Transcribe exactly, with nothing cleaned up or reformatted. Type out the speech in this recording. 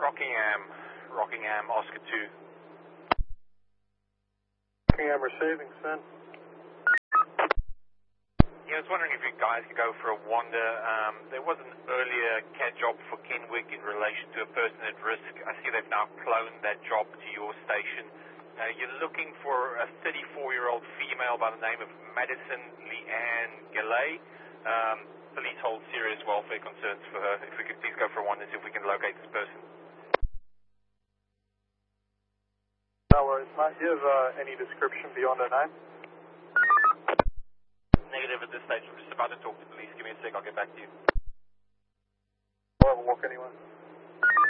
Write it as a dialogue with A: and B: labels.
A: Rockingham, Rockingham, Oscar two.
B: Rockingham receiving, send.
A: Yeah, I was wondering if you guys could go for a wander. Um, there was an earlier C A D job for Kenwick in relation to a person at risk. I see they've now cloned that job to your station. Uh, you're looking for a thirty-four-year-old female by the name of Madison Leanne Galley. Um, police hold serious welfare concerns for her. If we could please go for a wander and see if we can locate this person.
B: No worries, mate. Do you have uh, any description beyond her name?
A: Negative at this stage. I'm just about to talk to police. Give me a sec, I'll get back to you.
B: I'll have a walk anyway.